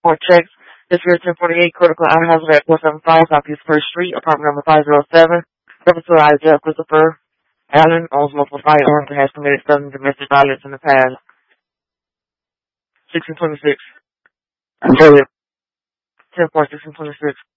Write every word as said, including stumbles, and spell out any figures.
report checks. This year, ten forty-eight, critical eye hazard at four seventy-five Southeast First Street, apartment number five oh seven. Reference to Isaiah Christopher Allen owns multiple firearms and has committed seven domestic violence in the past. sixteen twenty-six. ten four, sixteen twenty-six.